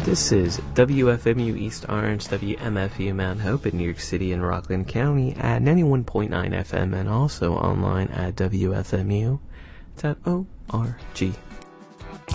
This is WFMU East Orange, WMFU Mount Hope in New York City and Rockland County at 91.9 FM and also online at WFMU.org.